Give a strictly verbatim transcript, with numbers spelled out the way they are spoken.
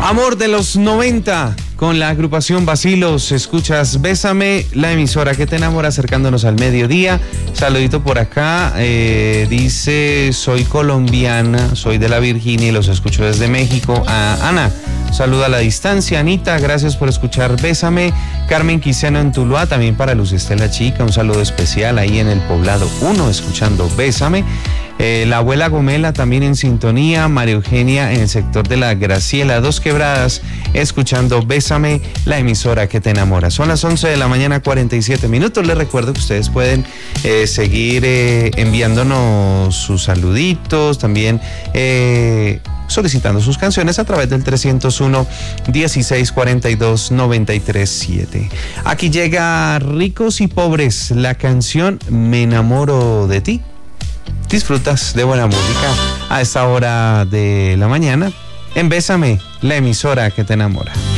Amor de los noventa, con la agrupación Bacilos, escuchas Bésame, la emisora que te enamora, acercándonos al mediodía. Saludito por acá, eh, dice, soy colombiana, soy de la Virginia y los escucho desde México. Ah, Ana, saluda a la distancia. Anita, gracias por escuchar Bésame. Carmen Quiseno en Tuluá, también para Luz Estela Chica, un saludo especial ahí en el Poblado uno, escuchando Bésame. Eh, la abuela Gomela también en sintonía, María Eugenia en el sector de la Graciela, Dos Quebradas, escuchando Bésame, la emisora que te enamora. Son las once de la mañana, cuarenta y siete minutos. Les recuerdo que ustedes pueden eh, seguir eh, enviándonos sus saluditos, también eh, solicitando sus canciones a través del trescientos uno, dieciséis cuarenta y dos, noventa y tres siete. Aquí llega Ricos y Pobres, la canción Me enamoro de ti. Disfrutas de buena música a esta hora de la mañana en Bésame, la emisora que te enamora.